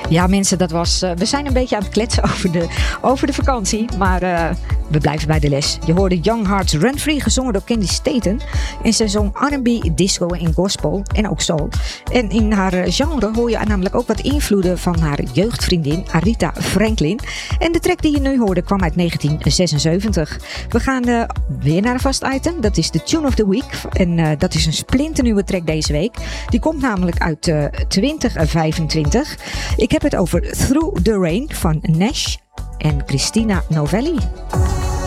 Ja mensen, dat was... we zijn een beetje aan het kletsen over de vakantie. Maar we blijven bij de les. Je hoorde Young Hearts Run Free gezongen door Candy Staten. En ze zong R&B, disco en gospel. En ook soul. En in haar genre hoor je namelijk ook wat invloeden van haar jeugdvriendin Aretha Franklin. En de track die je nu hoorde kwam uit 1976. We gaan weer naar een vast item. Dat is de Tune of the Week. En dat is een splinternieuwe track deze week. Die komt namelijk uit 2025. Ik heb het over Through the Rain van Nash en Christina Novelli.